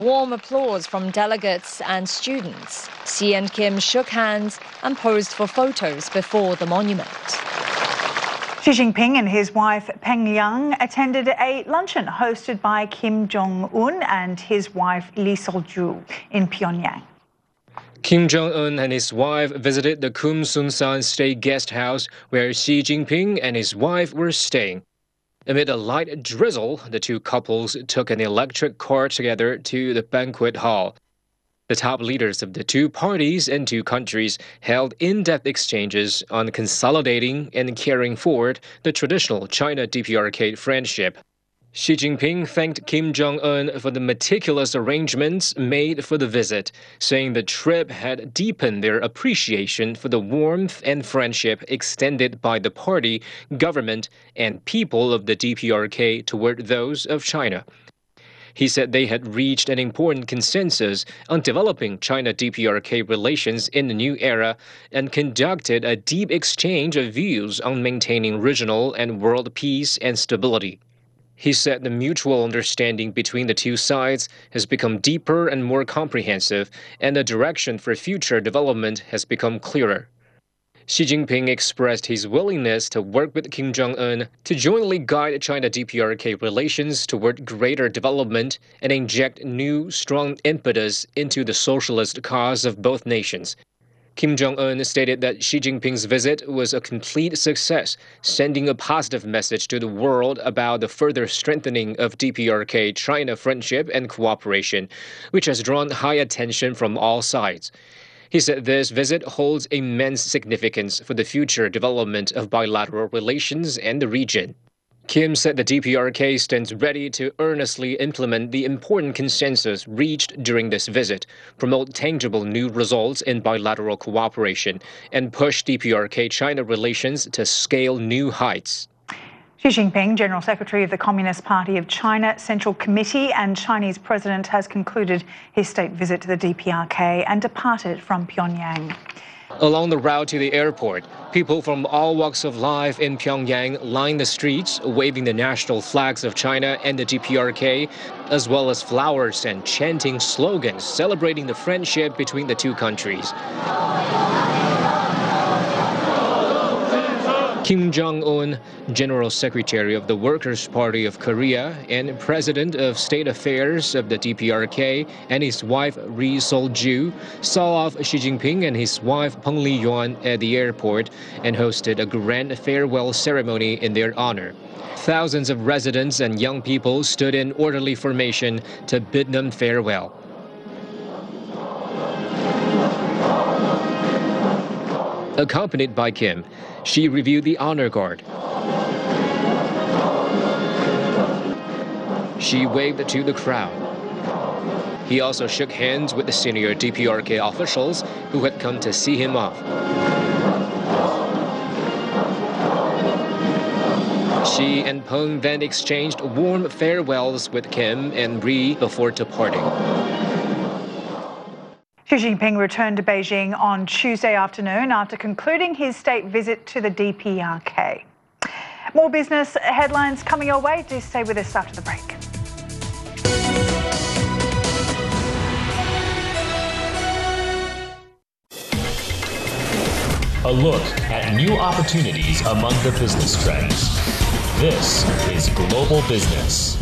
Warm applause from delegates and students. Xi and Kim shook hands and posed for photos before the monument. Xi Jinping and his wife Peng Liyang attended a luncheon hosted by Kim Jong-un and his wife Lee Sol-ju in Pyongyang. Kim Jong-un and his wife visited the Kum Sun-san State Guest House, where Xi Jinping and his wife were staying. Amid a light drizzle, the two couples took an electric car together to the banquet hall. The top leaders of the two parties and two countries held in-depth exchanges on consolidating and carrying forward the traditional China-DPRK friendship. Xi Jinping thanked Kim Jong-un for the meticulous arrangements made for the visit, saying the trip had deepened their appreciation for the warmth and friendship extended by the party, government, and people of the DPRK toward those of China. He said they had reached an important consensus on developing China-DPRK relations in the new era and conducted a deep exchange of views on maintaining regional and world peace and stability. He said the mutual understanding between the two sides has become deeper and more comprehensive, and the direction for future development has become clearer. Xi Jinping expressed his willingness to work with Kim Jong-un to jointly guide China-DPRK relations toward greater development and inject new, strong impetus into the socialist cause of both nations. Kim Jong-un stated that Xi Jinping's visit was a complete success, sending a positive message to the world about the further strengthening of DPRK-China friendship and cooperation, which has drawn high attention from all sides. He said this visit holds immense significance for the future development of bilateral relations and the region. Kim said the DPRK stands ready to earnestly implement the important consensus reached during this visit, promote tangible new results in bilateral cooperation, and push DPRK-China relations to scale new heights. Xi Jinping, General Secretary of the Communist Party of China Central Committee and Chinese President, has concluded his state visit to the DPRK and departed from Pyongyang. Along the route to the airport, people from all walks of life in Pyongyang lined the streets, waving the national flags of China and the DPRK, as well as flowers and chanting slogans celebrating the friendship between the two countries. Kim Jong-un, General Secretary of the Workers' Party of Korea and President of State Affairs of the DPRK, and his wife Lee Sol-ju saw off Xi Jinping and his wife Peng Liyang at the airport and hosted a grand farewell ceremony in their honor. Thousands of residents and young people stood in orderly formation to bid them farewell. Accompanied by Kim, she reviewed the honor guard. She waved to the crowd. He also shook hands with the senior DPRK officials who had come to see him off. Xi and Peng then exchanged warm farewells with Kim and Ri before departing. Xi Jinping returned to Beijing on Tuesday afternoon after concluding his state visit to the DPRK. More business headlines coming your way. Do stay with us after the break. A look at new opportunities among the business trends. This is Global Business.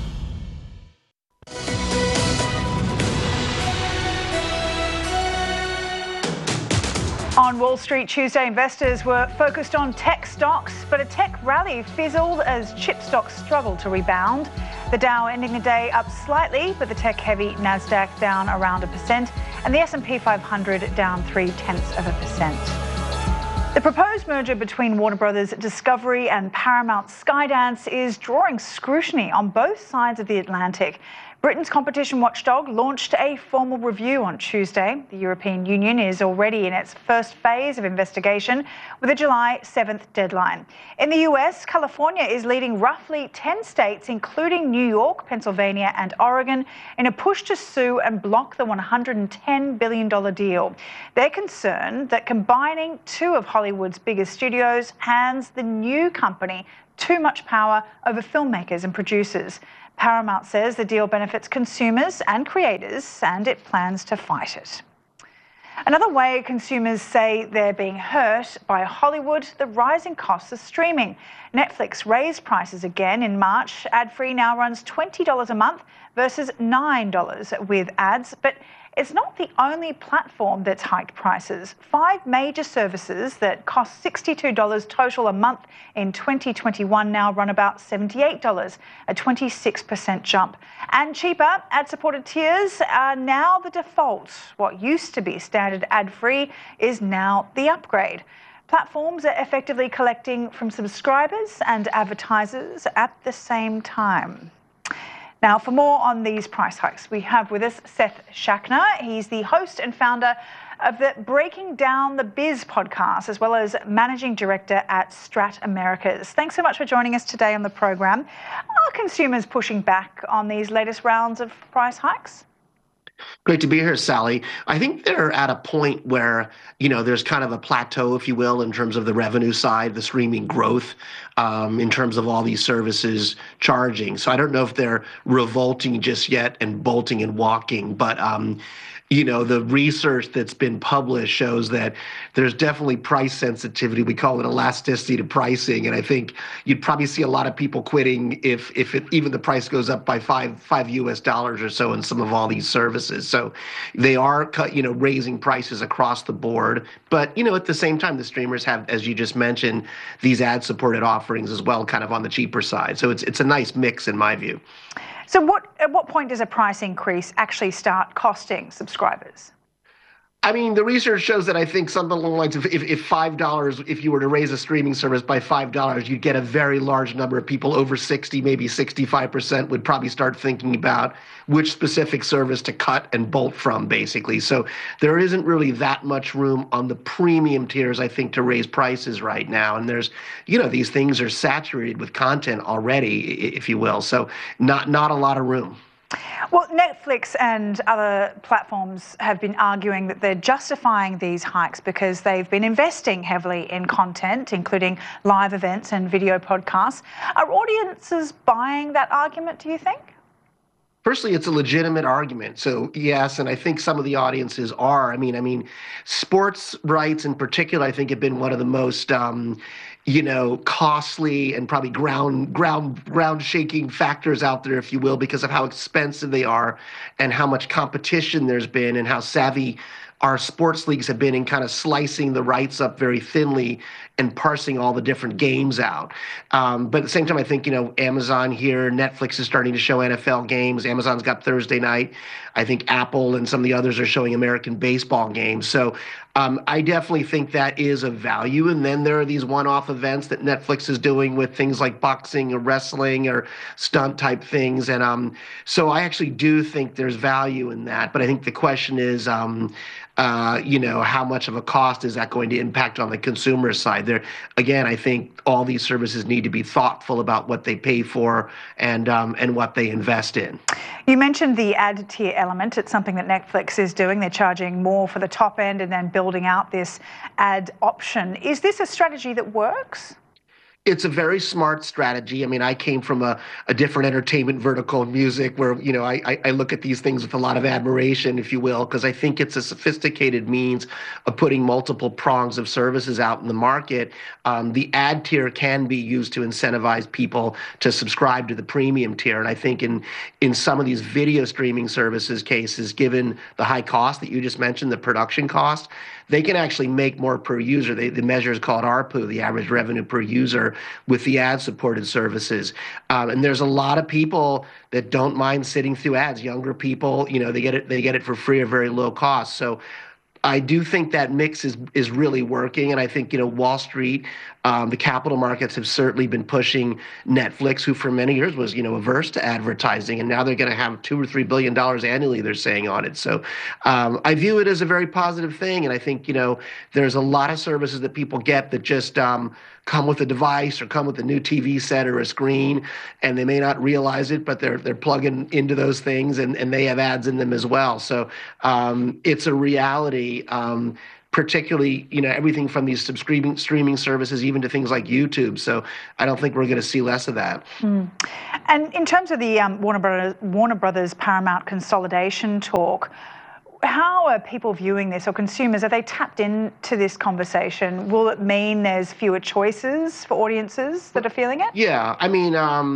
On Wall Street Tuesday, investors were focused on tech stocks, but a tech rally fizzled as chip stocks struggled to rebound. The Dow ending the day up slightly, but the tech-heavy Nasdaq down around 1%, and the S&P 500 down 0.3%. The proposed merger between Warner Brothers Discovery and Paramount Skydance is drawing scrutiny on both sides of the Atlantic. Britain's competition watchdog launched a formal review on Tuesday. The European Union is already in its first phase of investigation with a July 7th deadline. In the US, California is leading roughly 10 states, including New York, Pennsylvania and Oregon, in a push to sue and block the $110 billion deal. They're concerned that combining two of Hollywood's biggest studios hands the new company too much power over filmmakers and producers. Paramount says the deal benefits consumers and creators, and it plans to fight it. Another way consumers say they're being hurt by Hollywood, the rising costs of streaming. Netflix raised prices again in March. Ad-free now runs $20 a month versus $9 with ads, but it's not the only platform that's hiked prices. 5 major services that cost $62 total a month in 2021 now run about $78, a 26% jump. And cheaper ad-supported tiers are now the default. What used to be standard ad-free is now the upgrade. Platforms are effectively collecting from subscribers and advertisers at the same time. Now, for more on these price hikes, we have with us Seth Schackner. He's the host and founder of the Breaking Down the Biz podcast, as well as managing director at Strat Americas. Thanks so much for joining us today on the program. Are consumers pushing back on these latest rounds of price hikes? Great to be here, Sally. I think they're at a point where, there's kind of a plateau, if you will, in terms of the revenue side, the streaming growth, in terms of all these services charging. So I don't know if they're revolting just yet and bolting and walking, but the research that's been published shows that there's definitely price sensitivity. We call it elasticity to pricing. And I think you'd probably see a lot of people quitting if even the price goes up by five US dollars or so in some of all these services. So they are, raising prices across the board. But, at the same time, the streamers have, as you just mentioned, these ad-supported offerings as well, kind of on the cheaper side. So it's a nice mix in my view. So at what point does a price increase actually start costing subscribers? I mean, the research shows that I think something along the lines of if $5, if you were to raise a streaming service by $5, you'd get a very large number of people, over 60, maybe 65% would probably start thinking about which specific service to cut and bolt from, basically. So there isn't really that much room on the premium tiers, I think, to raise prices right now. And there's, these things are saturated with content already, if you will. So not a lot of room. Well, Netflix and other platforms have been arguing that they're justifying these hikes because they've been investing heavily in content, including live events and video podcasts. Are audiences buying that argument, do you think? Firstly, it's a legitimate argument. So yes, and I think some of the audiences are. I mean, sports rights in particular, I think, have been one of the most costly and probably ground shaking factors out there, if you will, because of how expensive they are and how much competition there's been and how savvy our sports leagues have been in kind of slicing the rights up very thinly and parsing all the different games out. But at the same time, I think, Amazon here, Netflix is starting to show NFL games. Amazon's got Thursday night. I think Apple and some of the others are showing American baseball games. So I definitely think that is of value. And then there are these one-off events that Netflix is doing with things like boxing or wrestling or stunt type things. And so I actually do think there's value in that. But I think the question is, how much of a cost is that going to impact on the consumer side? There, again, I think all these services need to be thoughtful about what they pay for and what they invest in. You mentioned the ad tier element. It's something that Netflix is doing. They're charging more for the top end and then building out this ad option. Is this a strategy that works? It's a very smart strategy. I mean, I came from a different entertainment vertical in music where, I look at these things with a lot of admiration, if you will, because I think it's a sophisticated means of putting multiple prongs of services out in the market. The ad tier can be used to incentivize people to subscribe to the premium tier. And I think in some of these video streaming services cases, given the high cost that you just mentioned, the production cost, they can actually make more per user. The measure is called ARPU, the average revenue per user, with the ad-supported services. And there's a lot of people that don't mind sitting through ads. Younger people, they get it for free or very low cost. So I do think that mix is really working, and I think Wall Street, the capital markets have certainly been pushing Netflix, who for many years was averse to advertising, and now they're going to have $2 or $3 billion annually, they're saying, on it. So I view it as a very positive thing, and I think there's a lot of services that people get that just come with a device or come with a new TV set or a screen, and they may not realize it, but they're plugging into those things, and they have ads in them as well. So it's a reality. particularly, everything from these streaming services, even to things like YouTube. So I don't think we're going to see less of that. And in terms of the Warner Brothers Paramount consolidation talk, how are people viewing this, or consumers? Are they tapped into this conversation? Will it mean there's fewer choices for audiences that are feeling it? Yeah, I mean,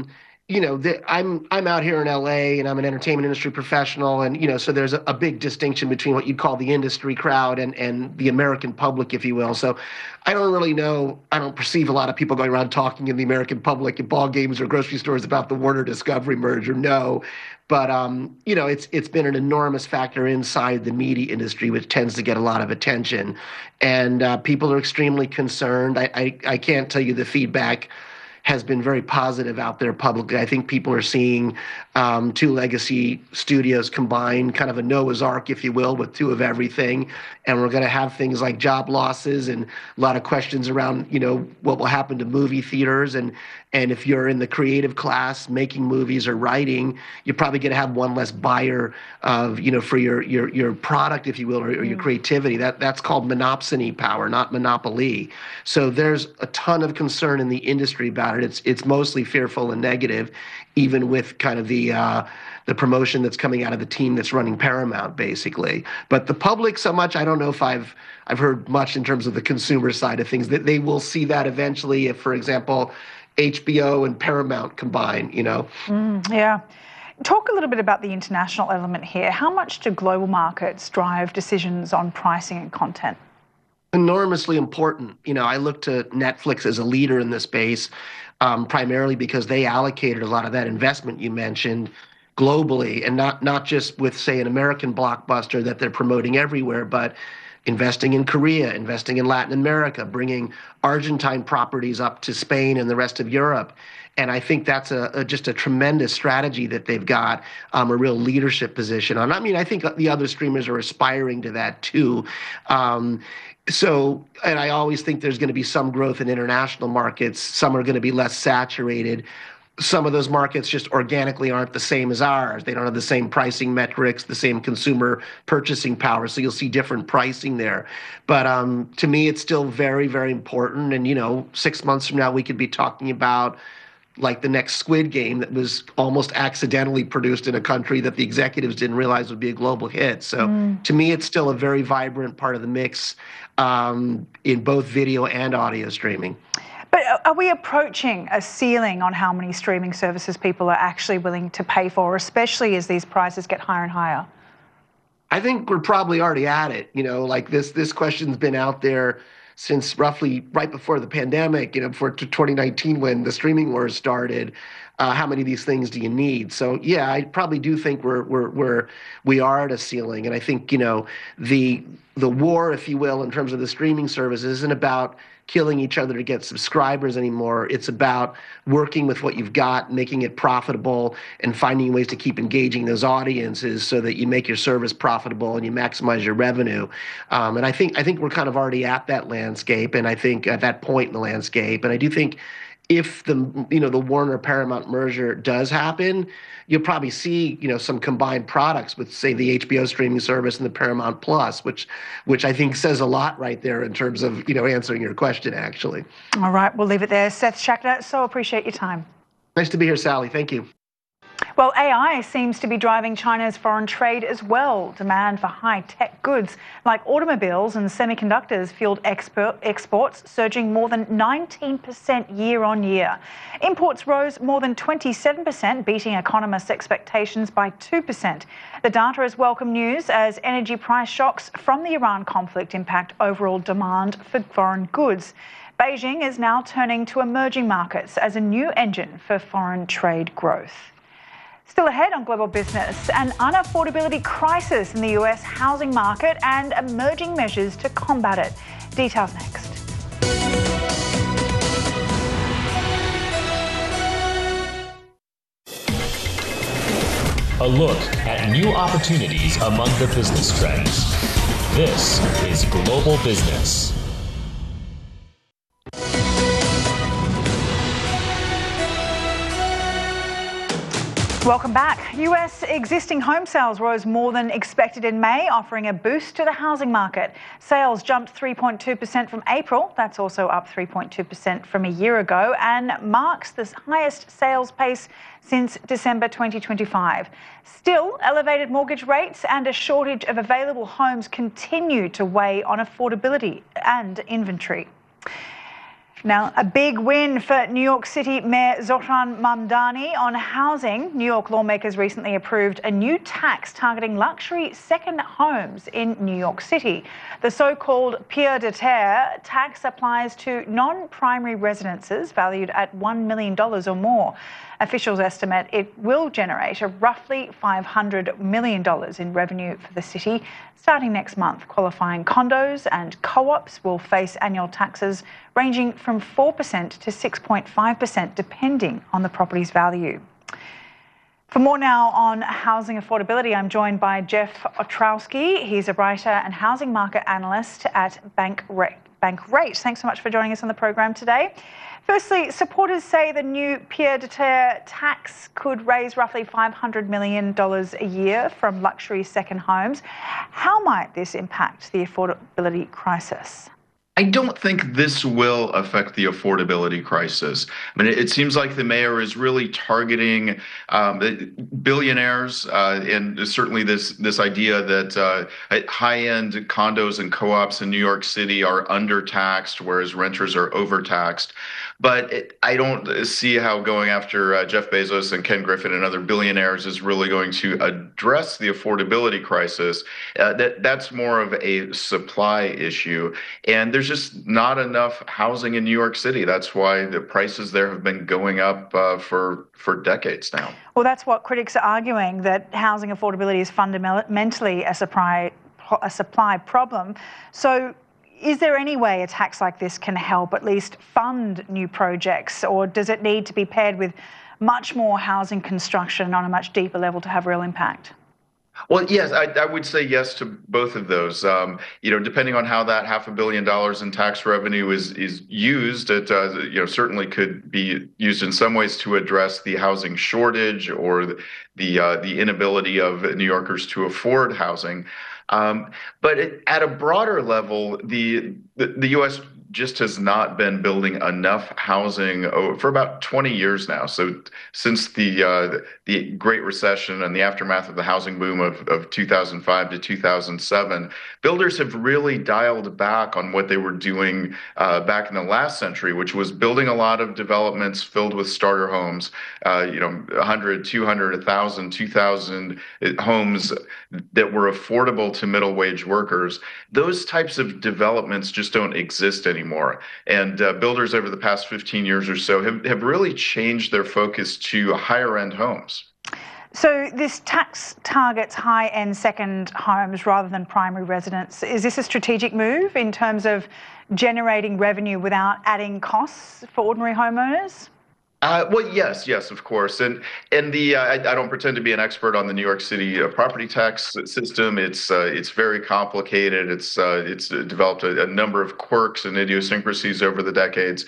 I'm out here in LA and I'm an entertainment industry professional, and so there's a big distinction between what you'd call the industry crowd and the American public, if you will. So I don't really know. I don't perceive a lot of people going around talking in the American public at ball games or grocery stores about the Warner Discovery merger. No. But it's been an enormous factor inside the media industry, which tends to get a lot of attention, and people are extremely concerned. I can't tell you the feedback has been very positive out there publicly. I think people are seeing two legacy studios combined, kind of a Noah's Ark, if you will, with two of everything. And we're going to have things like job losses and a lot of questions around, what will happen to movie theaters. And if you're in the creative class making movies or writing, you're probably going to have one less buyer of, for your product, if you will, or your creativity. That's called monopsony power, not monopoly. So there's a ton of concern in the industry about it. It's mostly fearful and negative, even with kind of the promotion that's coming out of the team that's running Paramount, basically. But the public, so much, I don't know if I've heard much in terms of the consumer side of things, that they will see that eventually if, for example, HBO and Paramount combine, Yeah. Talk a little bit about the international element here. How much do global markets drive decisions on pricing and content? Enormously important. I look to Netflix as a leader in this space, primarily because they allocated a lot of that investment you mentioned globally, and not just with, say, an American blockbuster that they're promoting everywhere, but investing in Korea, investing in Latin America, bringing Argentine properties up to Spain and the rest of Europe. And I think that's just a tremendous strategy that they've got, a real leadership position on. I mean, I think the other streamers are aspiring to that too. And I always think there's going to be some growth in international markets. Some are going to be less saturated. Some of those markets just organically aren't the same as ours. They don't have the same pricing metrics, the same consumer purchasing power. So you'll see different pricing there. But to me, it's still very, very important. And, 6 months from now, we could be talking about like the next Squid Game that was almost accidentally produced in a country that the executives didn't realize would be a global hit. So to me, it's still a very vibrant part of the mix in both video and audio streaming. But are we approaching a ceiling on how many streaming services people are actually willing to pay for, especially as these prices get higher and higher? I think we're probably already at it. Like this question's been out there since roughly right before the pandemic, before 2019 when the streaming wars started. How many of these things do you need? So yeah, I probably do think we are at a ceiling, and I think the war, if you will, in terms of the streaming services, isn't about killing each other to get subscribers anymore. It's about working with what you've got, making it profitable, and finding ways to keep engaging those audiences so that you make your service profitable and you maximize your revenue. And I think we're kind of already at that landscape, and I think at that point in the landscape. And I do think if the Warner Paramount merger does happen, you'll probably see some combined products with, say, the HBO streaming service and the Paramount Plus, which I think says a lot right there in terms of answering your question, actually. All right, we'll leave it there. Seth Schachner, so appreciate your time. Nice to be here, Sally. Thank you. Well, AI seems to be driving China's foreign trade as well. Demand for high-tech goods like automobiles and semiconductors fueled exports, surging more than 19% year on year. Imports rose more than 27%, beating economists' expectations by 2%. The data is welcome news as energy price shocks from the Iran conflict impact overall demand for foreign goods. Beijing is now turning to emerging markets as a new engine for foreign trade growth. Still ahead on Global Business, an unaffordability crisis in the US housing market and emerging measures to combat it. Details next. A look at new opportunities among the business trends. This is Global Business. Welcome back. US existing home sales rose more than expected in May, offering a boost to the housing market. Sales jumped 3.2% from April. That's also up 3.2% from a year ago and marks the highest sales pace since December 2025. Still, elevated mortgage rates and a shortage of available homes continue to weigh on affordability and inventory. Now, a big win for New York City Mayor Zohran Mamdani on housing. New York lawmakers recently approved a new tax targeting luxury second homes in New York City. The so-called pied à terre tax applies to non-primary residences valued at $1 million or more. Officials estimate it will generate a roughly $500 million in revenue for the city starting next month. Qualifying condos and co-ops will face annual taxes ranging from 4% to 6.5%, depending on the property's value. For more now on housing affordability, I'm joined by Jeff Ostrowski. He's a writer and housing market analyst at Bankrate. Thanks so much for joining us on the program today. Firstly, supporters say the new pied à terre tax could raise roughly $500 million a year from luxury second homes. How might this impact the affordability crisis? I don't think this will affect the affordability crisis. I mean, it seems like the mayor is really targeting billionaires, and certainly this idea that high-end condos and co-ops in New York City are undertaxed, whereas renters are overtaxed. But I don't see how going after Jeff Bezos and Ken Griffin and other billionaires is really going to address the affordability crisis. That's more of a supply issue. And there's just not enough housing in New York City. That's why the prices there have been going up for decades now. Well, that's what critics are arguing, that housing affordability is fundamentally a supply problem. So is there any way a tax like this can help at least fund new projects, or does it need to be paired with much more housing construction on a much deeper level to have real impact? Well, yes, I would say yes to both of those. Depending on how that $500 million in tax revenue is used, it certainly could be used in some ways to address the housing shortage or the inability of New Yorkers to afford housing. But at a broader level, the U.S. just has not been building enough housing for about 20 years now. So since the Great Recession and the aftermath of the housing boom of 2005 to 2007, builders have really dialed back on what they were doing back in the last century, which was building a lot of developments filled with starter homes, 100, 200, 1,000, 2,000 homes that were affordable to middle wage workers. Those types of developments just don't exist anymore. And builders over the past 15 years or so have really changed their focus to higher end homes. So this tax targets high-end second homes rather than primary residents. Is this a strategic move in terms of generating revenue without adding costs for ordinary homeowners? Well, yes, of course, and I don't pretend to be an expert on the New York City property tax system. It's very complicated. It's developed a number of quirks and idiosyncrasies over the decades.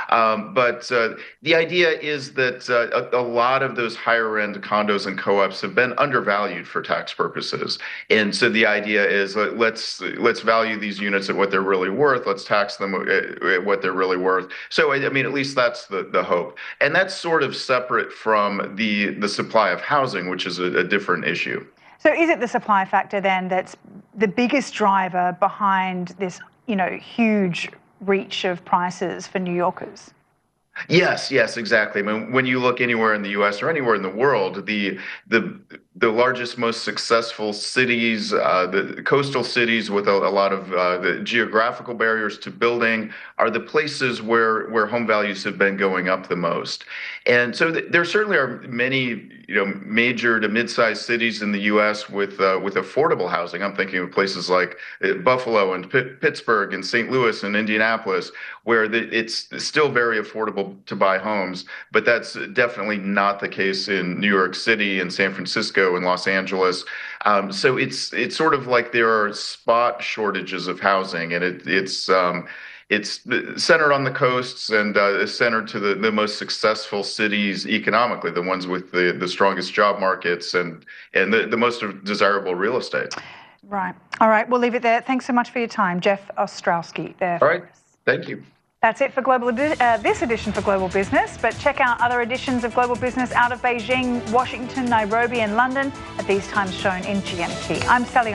But the idea is that a lot of those higher end condos and co-ops have been undervalued for tax purposes, and so the idea is let's value these units at what they're really worth. Let's tax them at what they're really worth. So I mean, at least that's the hope. And that's sort of separate from the supply of housing, which is a different issue. So is it the supply factor then that's the biggest driver behind this, huge reach of prices for New Yorkers? Yes, exactly. I mean, when you look anywhere in the U.S. or anywhere in the world, the largest, most successful cities, the coastal cities with a lot of the geographical barriers to building, are the places where home values have been going up the most. And so there certainly are many, major to mid-sized cities in the U.S. with affordable housing. I'm thinking of places like Buffalo and Pittsburgh and St. Louis and Indianapolis, where it's still very affordable to buy homes, but that's definitely not the case in New York City and San Francisco and Los Angeles. So it's sort of like there are spot shortages of housing, and it's centered on the coasts and is centered to the most successful cities economically, the ones with the strongest job markets and the most desirable real estate. Right. All right. We'll leave it there. Thanks so much for your time, Jeff Ostrowski. There. All right. Thank you. That's it for this edition for Global Business, but check out other editions of Global Business out of Beijing, Washington, Nairobi and London at these times shown in GMT. I'm Sally